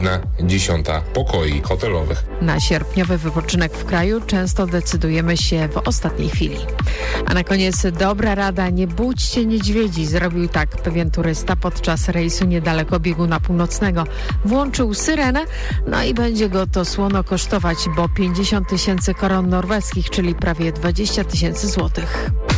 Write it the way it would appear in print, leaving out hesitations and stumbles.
1/10 pokoi hotelowych. Na sierpniowy wypoczynek w kraju często decydujemy się w ostatniej chwili. A na koniec dobra rada: nie budźcie niedźwiedzi. Zrobił tak pewien turysta podczas rejsu niedaleko bieguna północnego. Włączył syrenę, no i będzie go to słono kosztować, bo 50 000 koron norweskich, czyli prawie 20 000 złotych.